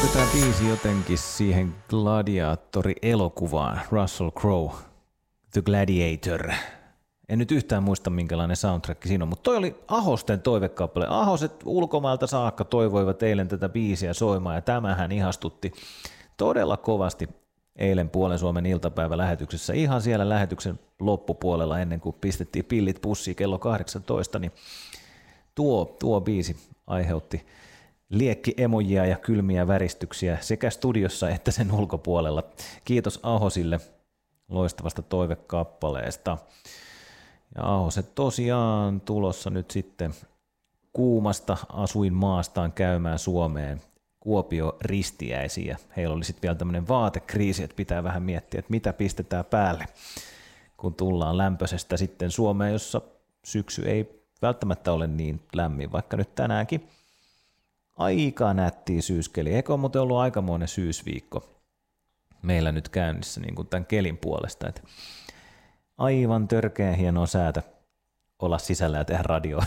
Tämä biisi jotenkin siihen gladiaattori-elokuvaan, Russell Crowe, The Gladiator. En nyt yhtään muista, minkälainen soundtrack siinä on, mutta toi oli Ahosten toivekappale. Ahoset ulkomailta saakka toivoivat eilen tätä biisiä soimaan, ja tämähän ihastutti todella kovasti eilen Puolen Suomen iltapäivälähetyksessä. Ihan siellä lähetyksen loppupuolella, ennen kuin pistettiin pillit pussiin kello 18, niin tuo biisi aiheutti liekki-emojia ja kylmiä väristyksiä sekä studiossa että sen ulkopuolella. Kiitos Ahosille loistavasta toivekappaleesta. Ja Ahoset tosiaan tulossa nyt sitten kuumasta asuinmaastaan käymään Suomeen Kuopio ristiäisiä. Heillä oli sitten vielä tämmöinen vaatekriisi, että pitää vähän miettiä, että mitä pistetään päälle, kun tullaan lämpöisestä sitten Suomeen, jossa syksy ei välttämättä ole niin lämmin, vaikka nyt tänäänkin aika nättiä syyskeli. Eikö ole muuten ollut aikamoinen syysviikko meillä nyt käynnissä niin kuin tämän kelin puolesta, että aivan törkeän hienoa säätä olla sisällä ja tehdä radioa.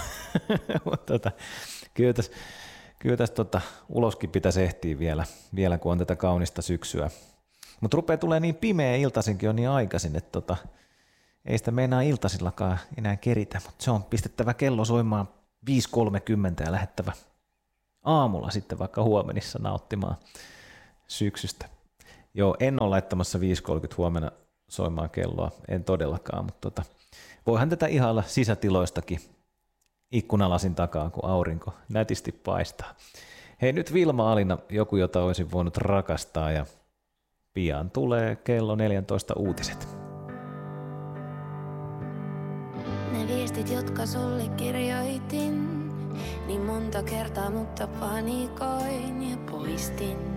Kyllä tässä uloskin pitäisi ehtiä vielä, kun on tätä kaunista syksyä. Mutta rupeaa tulee niin pimeä, iltaisinkin on niin aikaisin, että ei sitä meinaa iltasillakaan enää keritä, mutta se on pistettävä kello soimaan 5.30 ja lähettävä aamulla sitten vaikka huomenissa nauttimaan syksystä. Joo, en ole laittamassa 5.30 huomenna soimaan kelloa, en todellakaan, mutta voihan tätä ihailla sisätiloistakin ikkunalasin takaa, kun aurinko nätisti paistaa. Hei, nyt Vilma Alina, joku jota olisin voinut rakastaa, ja pian tulee kello 14 uutiset. Ne viestit, jotka sulle kirjoitin, niin monta kertaa, mutta panikoin ja poistin.